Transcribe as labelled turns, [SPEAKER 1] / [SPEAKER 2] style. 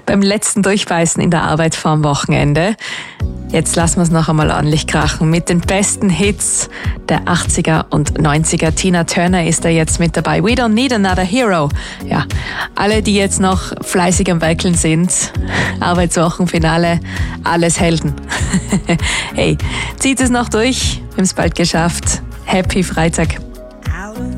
[SPEAKER 1] beim letzten Durchbeißen in der Arbeit vorm Wochenende. Jetzt lassen wir es noch einmal ordentlich krachen mit den besten Hits der 80er und 90er. Tina Turner ist da jetzt mit dabei. We don't need another hero. Ja, alle, die jetzt noch fleißig am Werkeln sind, Arbeitswochenfinale, alles Helden. Hey, zieht es noch durch. Wir haben es bald geschafft. Happy Freitag.